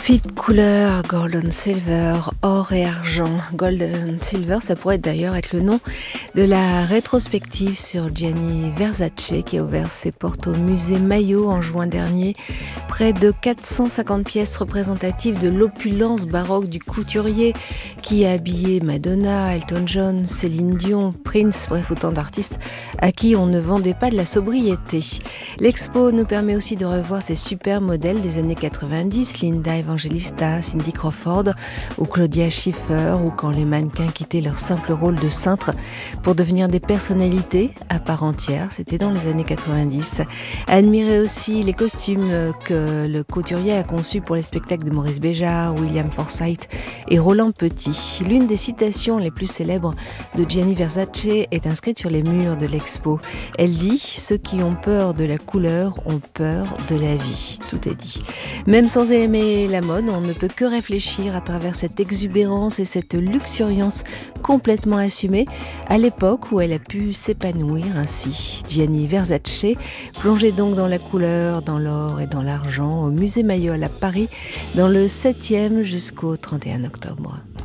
Vive couleur, gold and silver, or et argent. Gold and silver, ça pourrait d'ailleurs être le nom de la rétrospective sur Gianni Versace qui a ouvert ses portes au musée Maillot en juin dernier. Près de 450 pièces représentatives de l'opulence baroque du couturier qui a habillé Madonna, Elton John, Céline Dion, Prince, bref autant d'artistes à qui on ne vendait pas de la sobriété. L'expo nous permet aussi de revoir ces super modèles des années 90, Linda Evangelista, Cindy Crawford ou Claudia Schiffer, ou quand les mannequins quittaient leur simple rôle de cintre pour devenir des personnalités à part entière, c'était dans les années 90. Admirez aussi les costumes que le couturier a conçus pour les spectacles de Maurice Béjart, William Forsythe et Roland Petit. L'une des citations les plus célèbres de Gianni Versace est inscrite sur les murs de l'expo. Elle dit « Ceux qui ont peur de la couleur ont peur de la vie ». Tout est dit. Même sans aimer la mode, on ne peut que réfléchir à travers cette exubérance et cette luxuriance complètement assumée à l'époque où elle a pu s'épanouir ainsi. Gianni Versace, plongé donc dans la couleur, dans l'or et dans l'argent au musée Maillot à Paris dans le 7e jusqu'au 31 octobre.